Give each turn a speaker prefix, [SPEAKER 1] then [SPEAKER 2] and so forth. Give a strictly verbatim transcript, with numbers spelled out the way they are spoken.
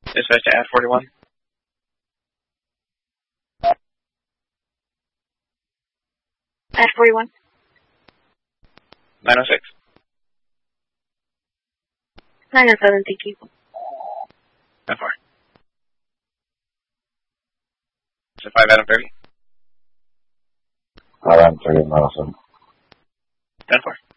[SPEAKER 1] Dispatch to add forty-one.
[SPEAKER 2] Add forty-one.
[SPEAKER 1] nine oh six.
[SPEAKER 2] nine oh seven, thank you.
[SPEAKER 1] ten four. So five Adam thirty.
[SPEAKER 3] Adam thirty, nine oh seven.
[SPEAKER 1] ten four.